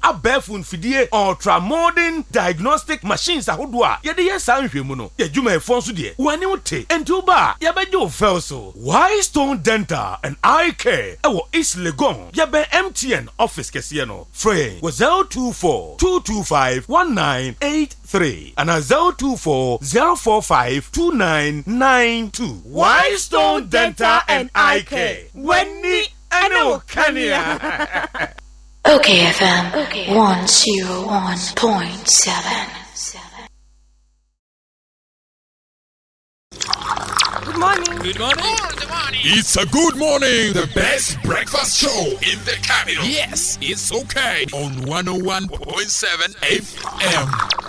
abɛɛfo mfidie ultra modern diagnostic machines ahodoɔ a yɛde yɛ saa nhwɛmu no yɛdwumayɛfoɔ nso deɛ wɔane wo te enti woba a yɛbɛgye wo fɛw so Whitestone Dental and Eye Care ɛwɔ East Legon yɛbɛn MTN office kɛseɛ no frɛ wɔ 024 225 1983 and 024 045 2992 Whitestone Dental and Eye Care Wendy Kania. Okay, FM 101.7. Good morning. Good morning. Good morning. It's a good morning. The best breakfast show in the capital. Yes, it's okay. On 101.7 FM.